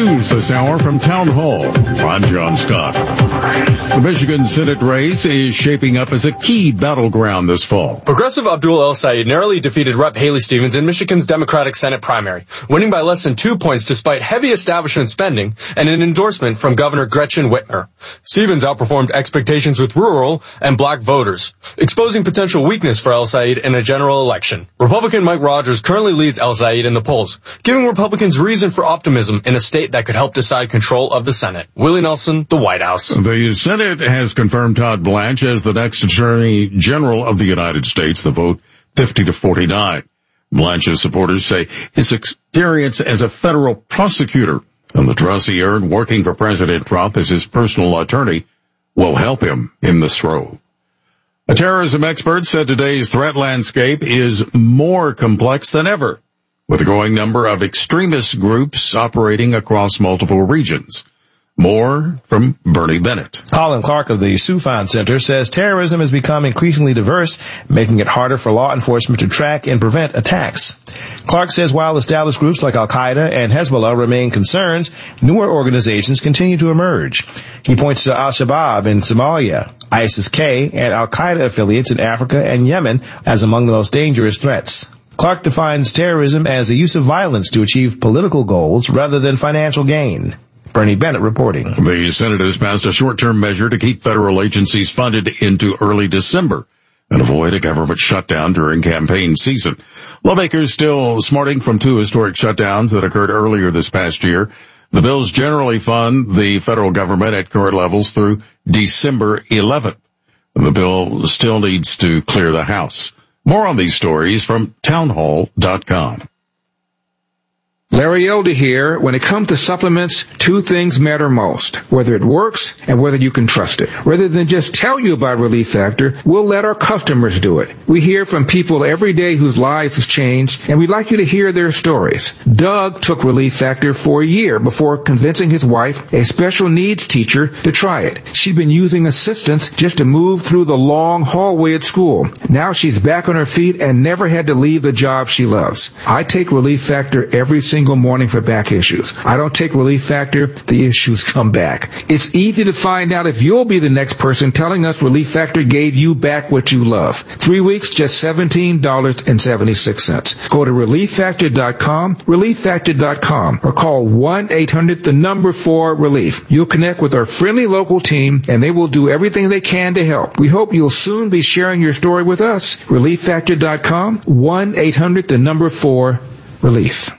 News this hour from Town Hall. I'm John Scott. The Michigan Senate race is shaping up as a key battleground this fall. Progressive Abdul El-Sayed narrowly defeated Rep. Haley Stevens in Michigan's Democratic Senate primary, winning by less than 2 points despite heavy establishment spending and an endorsement from Governor Gretchen Whitmer. Stevens outperformed expectations with rural and black voters, exposing potential weakness for El-Sayed in a general election. Republican Mike Rogers currently leads El-Sayed in the polls, giving Republicans reason for optimism in a state that could help decide control of the Senate. Willie Nelson, the White House. The Senate has confirmed Todd Blanche as the next Attorney General of the United States, the vote 50-49. Blanche's supporters say his experience as a federal prosecutor and the trust he earned working for President Trump as his personal attorney will help him in this role. A terrorism expert said today's threat landscape is more complex than ever, with a growing number of extremist groups operating across multiple regions. More from Bernie Bennett. Colin Clark of the Soufan Center says terrorism has become increasingly diverse, making it harder for law enforcement to track and prevent attacks. Clark says while established groups like Al-Qaeda and Hezbollah remain concerns, newer organizations continue to emerge. He points to Al-Shabaab in Somalia, ISIS-K, and Al-Qaeda affiliates in Africa and Yemen as among the most dangerous threats. Clark defines terrorism as the use of violence to achieve political goals rather than financial gain. Bernie Bennett reporting. The Senate has passed a short-term measure to keep federal agencies funded into early December and avoid a government shutdown during campaign season. Lawmakers still smarting from two historic shutdowns that occurred earlier this past year. The bills generally fund the federal government at current levels through December 11th. The bill still needs to clear the House. More on these stories from townhall.com. Larry Elder here. When it comes to supplements, two things matter most: whether it works and whether you can trust it. Rather than just tell you about Relief Factor, we'll let our customers do it. We hear from people every day whose lives have changed, and we'd like you to hear their stories. Doug took Relief Factor for a year before convincing his wife, a special needs teacher, to try it. She'd been using assistance just to move through the long hallway at school. Now she's back on her feet and never had to leave the job she loves. I take Relief Factor every single morning for back issues. I don't take Relief Factor, the issues come back. It's easy to find out if you'll be the next person telling us Relief Factor gave you back what you love. 3 weeks, just $17.76. Go to ReliefFactor.com, ReliefFactor.com, or call 1-800-4RELIEF. You'll connect with our friendly local team, and they will do everything they can to help. We hope you'll soon be sharing your story with us. ReliefFactor.com, 1-800-4RELIEF.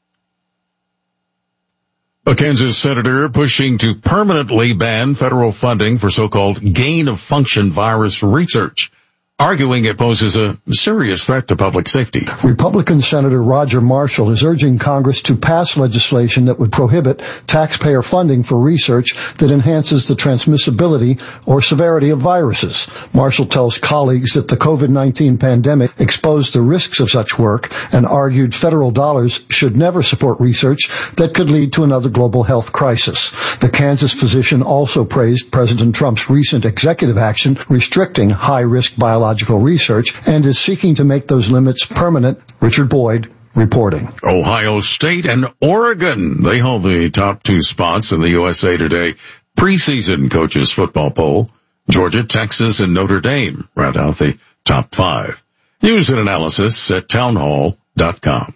A Kansas senator pushing to permanently ban federal funding for so-called gain-of-function virus research, arguing it poses a serious threat to public safety. Republican Senator Roger Marshall is urging Congress to pass legislation that would prohibit taxpayer funding for research that enhances the transmissibility or severity of viruses. Marshall tells colleagues that the COVID-19 pandemic exposed the risks of such work and argued federal dollars should never support research that could lead to another global health crisis. The Kansas physician also praised President Trump's recent executive action restricting high-risk biological research and is seeking to make those limits permanent. Richard Boyd reporting. Ohio State and Oregon, they hold the top two spots in the USA Today preseason coaches football poll. Georgia, Texas, and Notre Dame round out the top five. News and analysis at townhall.com.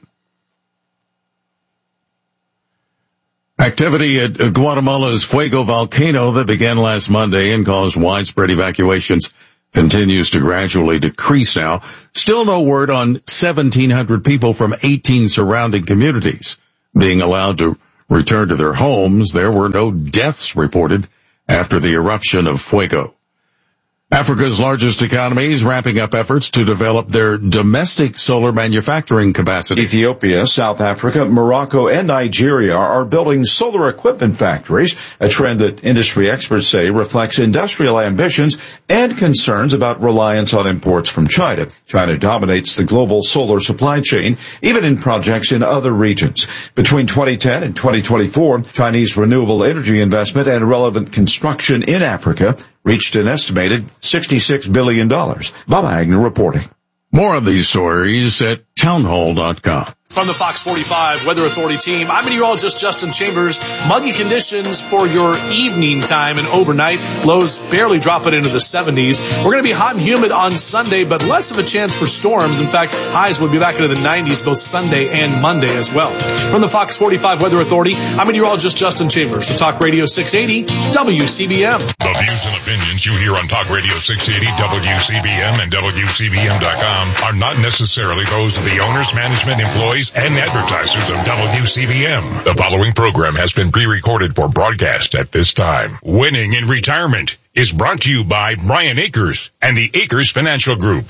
Activity at Guatemala's Fuego volcano that began last Monday and caused widespread evacuations continues to gradually decrease now. Still no word on 1,700 people from 18 surrounding communities being allowed to return to their homes. There were no deaths reported after the eruption of Fuego. Africa's largest economies ramping up efforts to develop their domestic solar manufacturing capacity. Ethiopia, South Africa, Morocco, and Nigeria are building solar equipment factories, a trend that industry experts say reflects industrial ambitions and concerns about reliance on imports from China. China dominates the global solar supply chain, even in projects in other regions. Between 2010 and 2024, Chinese renewable energy investment and relevant construction in Africa reached an estimated $66 billion. Bob Agnew reporting. More of these stories at townhall.com. From the Fox 45 Weather Authority team, I'm meteorologist Justin Chambers. Muggy conditions for your evening time and overnight. Lows barely dropping into the 70s. We're going to be hot and humid on Sunday, but less of a chance for storms. In fact, highs will be back into the 90s both Sunday and Monday as well. From the Fox 45 Weather Authority, I'm meteorologist Justin Chambers for Talk Radio 680 WCBM. The views and opinions you hear on Talk Radio 680 WCBM and WCBM.com are not necessarily those of the owners, management, employees, and advertisers of WCBM. The following program has been pre-recorded for broadcast at this time. Winning in Retirement is brought to you by Brian Akers and the Akers Financial Group.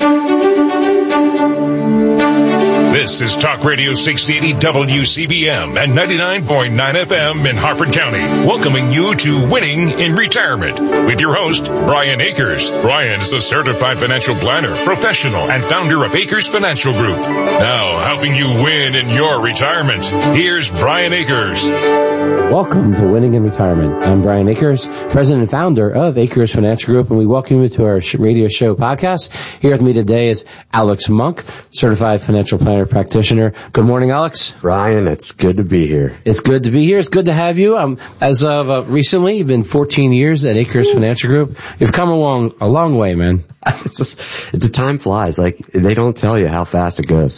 This is Talk Radio 680 WCBM and 99.9 FM in Harford County, welcoming you to Winning in Retirement with your host, Brian Akers. Brian is a certified financial planner, professional, and founder of Akers Financial Group. Now, helping you win in your retirement, here's Brian Akers. Welcome to Winning in Retirement. I'm Brian Akers, president and founder of Akers Financial Group, and we welcome you to our radio show podcast. Here with me today is Alex Monk, certified financial planner practitioner. Good morning, Alex. Brian, it's good to be here. It's good to be here. It's good to have you. As of recently, you've been 14 years at Akers Financial Group. You've come along a long way, man. The time flies. Like, they don't tell you how fast it goes.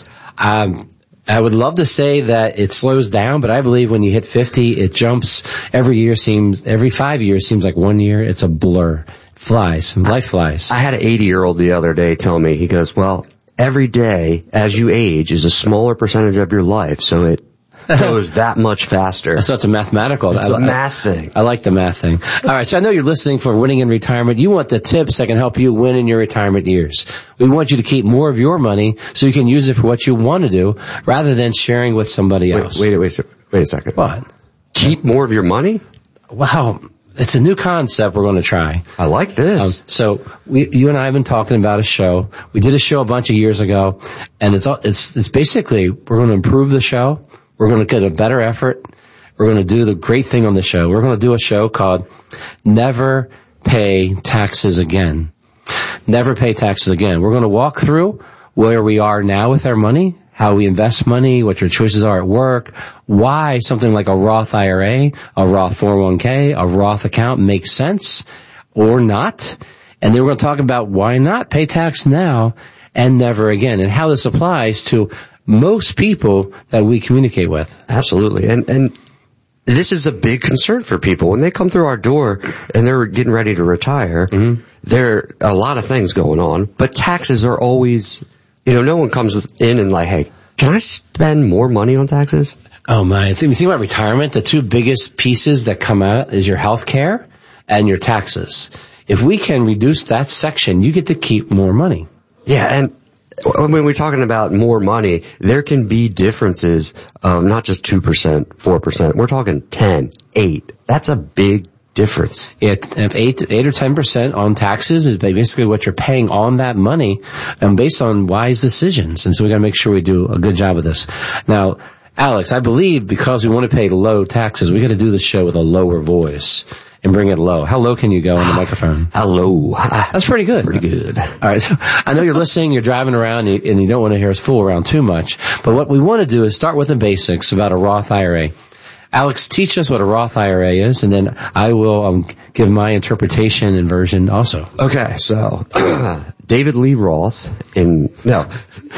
I would love to say that it slows down, but I believe when you hit 50, it jumps. Every 5 years seems like 1 year. It's a blur. Flies. Life flies. I had an 80-year-old the other day tell me, he goes, well, every day as you age is a smaller percentage of your life, so it goes that much faster. So it's a mathematical. It's a math thing. I like the math thing. All right, so I know you're listening for Winning in Retirement. You want the tips that can help you win in your retirement years. We want you to keep more of your money so you can use it for what you want to do rather than sharing with somebody else. Wait a second. What? Keep more of your money? Wow. It's a new concept we're going to try. I like this. So you and I have been talking about a show. We did a show a bunch of years ago, and it's basically we're going to improve the show. We're going to get a better effort. We're going to do the great thing on the show. We're going to do a show called Never Pay Taxes Again. Never Pay Taxes Again. We're going to walk through where we are now with our money, how we invest money, what your choices are at work, why something like a Roth IRA, a Roth 401k, a Roth account makes sense or not. And then we're going to talk about why not pay tax now and never again, and how this applies to most people that we communicate with. Absolutely. And this is a big concern for people. When they come through our door and they're getting ready to retire, there are a lot of things going on, but taxes are always, no one comes in and like, hey, can I spend more money on taxes? Oh my. When you think about retirement, the two biggest pieces that come out is your health care and your taxes. If we can reduce that section, you get to keep more money. Yeah, and when we're talking about more money, there can be differences of not just 2%, 4%. We're talking 10, 8. That's a big difference. 8 or 10% on taxes is basically what you're paying on that money, and based on wise decisions. And so we got to make sure we do a good job of this. Now, Alex, I believe because we want to pay low taxes, we got to do the show with a lower voice and bring it low. How low can you go on the microphone? Hello. That's pretty good. Pretty good. All right. So I know you're listening, you're driving around, and you don't want to hear us fool around too much. But what we want to do is start with the basics about a Roth IRA. Alex, teach us what a Roth IRA is, and then I will give my interpretation and version also. Okay, so David Lee Roth it's not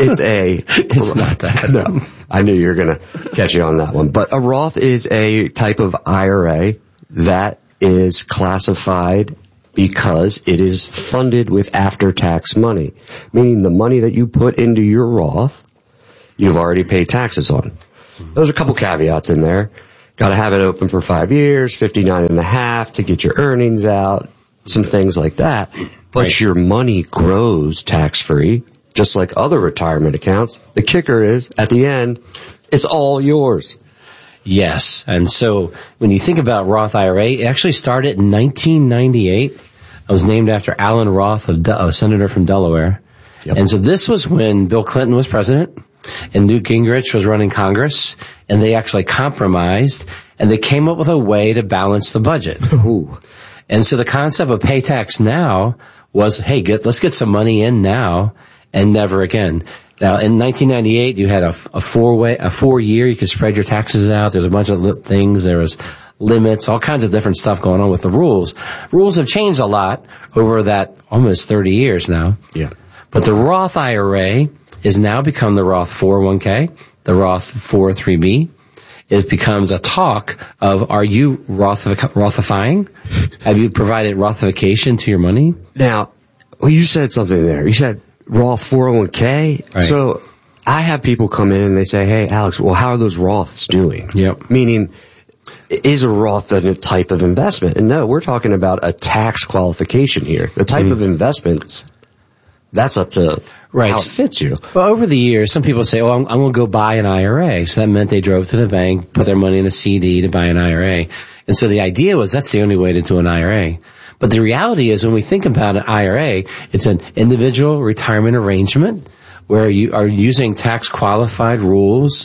that. No, I knew you were going to catch you on that one. But a Roth is a type of IRA that is classified because it is funded with after-tax money, meaning the money that you put into your Roth, you've already paid taxes on. There's a couple caveats in there. Got to have it open for 5 years, 59 and a half to get your earnings out, some things like that. But right. Your money grows tax-free, just like other retirement accounts. The kicker is, at the end, it's all yours. Yes. And so when you think about Roth IRA, it actually started in 1998. It was named after Alan Roth, a senator from Delaware. Yep. And so this was when Bill Clinton was president and Newt Gingrich was running Congress, and they actually compromised, and they came up with a way to balance the budget. Ooh. And so the concept of pay tax now was, hey, let's get some money in now and never again. Now, in 1998, you had a 4 year, you could spread your taxes out. There's a bunch of things. There was limits, all kinds of different stuff going on with the rules. Rules have changed a lot over that almost 30 years now. Yeah. But the Roth IRA has now become the Roth 401k, the Roth 403b. It becomes a talk of, are you Rothifying? Have you provided Rothification to your money? Now, well, you said something there. You said Roth 401k. Right. So I have people come in and they say, hey, Alex, well, how are those Roths doing? Yep. Meaning, is a Roth a type of investment? And no, we're talking about a tax qualification here. The type of investment, that's up to how it fits you. Well, over the years, some people say, I'm going to go buy an IRA. So that meant they drove to the bank, put their money in a CD to buy an IRA. And so the idea was that's the only way to do an IRA. But the reality is when we think about an IRA, it's an individual retirement arrangement where you are using tax qualified rules.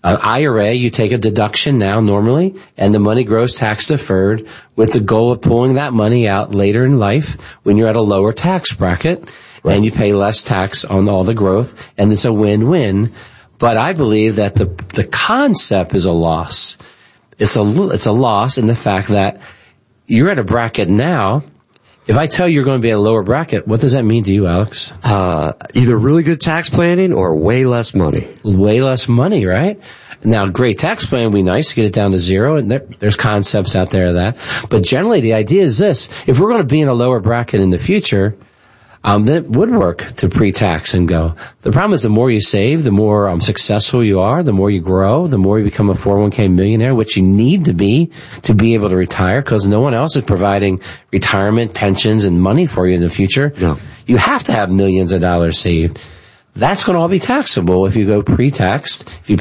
IRA, you take a deduction now normally, and the money grows tax deferred with the goal of pulling that money out later in life when you're at a lower tax bracket. Right. And you pay less tax on all the growth, and it's a win-win. But I believe that the concept is a loss. It's a loss in the fact that you're at a bracket now. If I tell you you're going to be at a lower bracket, what does that mean to you, Alex? Either really good tax planning or way less money. Way less money, right? Now, great tax plan would be nice to get it down to zero, and there's concepts out there of that. But generally, the idea is this. If we're going to be in a lower bracket in the future, then it would work to pre-tax and go. The problem is the more you save, the more successful you are, the more you grow, the more you become a 401k millionaire, which you need to be able to retire, because no one else is providing retirement, pensions, and money for you in the future. No. You have to have millions of dollars saved. That's going to all be taxable if you go pre-taxed, if you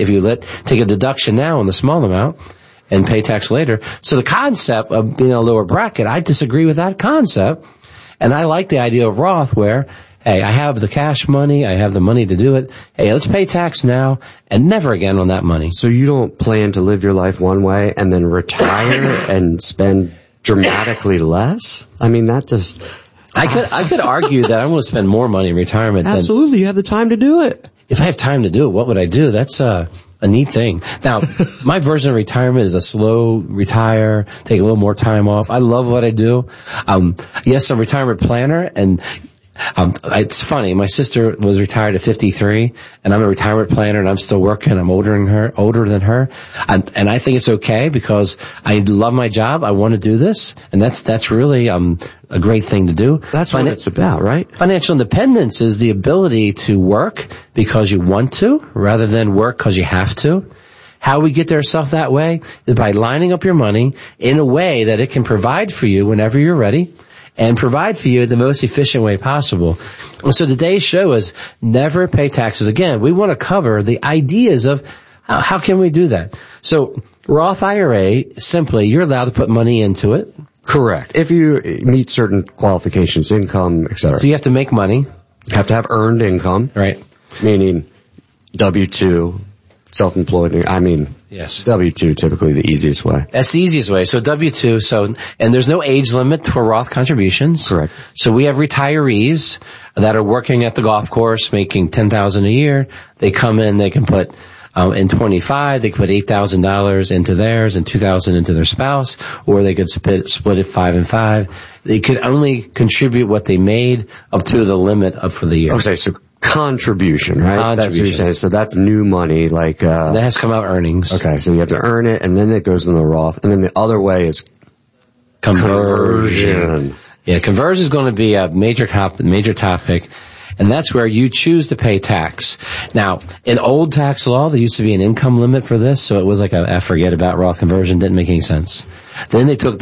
take a deduction now on the small amount and pay tax later. So the concept of being in a lower bracket, I disagree with that concept. And I like the idea of Roth where, hey, I have the cash money, I have the money to do it. Hey, let's pay tax now and never again on that money. So you don't plan to live your life one way and then retire and spend dramatically less? I mean, that just... I could argue that I'm going to spend more money in retirement. Absolutely, you have the time to do it. If I have time to do it, what would I do? That's a neat thing. Now, my version of retirement is a slow retire, take a little more time off. I love what I do. Yes, I'm a retirement planner, and it's funny. My sister was retired at 53, and I'm a retirement planner, and I'm still working. I'm older than her, and I think it's okay because I love my job. I want to do this, and that's really a great thing to do. That's what it's about, right? Financial independence is the ability to work because you want to rather than work because you have to. How we get ourselves that way is by lining up your money in a way that it can provide for you whenever you're ready and provide for you the most efficient way possible. And so today's show is never pay taxes again. We want to cover the ideas of how can we do that. So Roth IRA, simply, you're allowed to put money into it. Correct. If you meet certain qualifications, income, etc. So you have to make money. You have to have earned income. Right. Meaning W-2, self-employed. I mean, yes. W-2 typically the easiest way. That's the easiest way. So W-2, and there's no age limit for Roth contributions. Correct. So we have retirees that are working at the golf course making $10,000 a year. They come in, they can put in 25, they could put $8,000 into theirs and $2,000 into their spouse, or they could split it 5 and 5. They could only contribute what they made up to the limit for the year. Okay, so contribution, right? That's what you're saying. So that's new money, like that has come out earnings. Okay, so you have to earn it, and then it goes in the Roth, and then the other way is conversion. Yeah, conversion is going to be a major topic. And that's where you choose to pay tax. Now, in old tax law, there used to be an income limit for this, so it was like I forget about Roth conversion, didn't make any sense. Then they took